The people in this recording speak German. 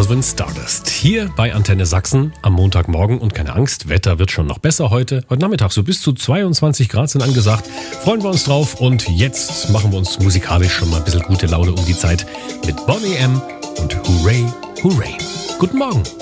Calvin Stardust. Hier bei Antenne Sachsen am Montagmorgen und keine Angst, Wetter wird schon noch besser heute. Heute Nachmittag so bis zu 22 Grad sind angesagt. Freuen wir uns drauf und jetzt machen wir uns musikalisch schon mal ein bisschen gute Laune um die Zeit mit Boney M. und Hooray, Hooray. Guten Morgen.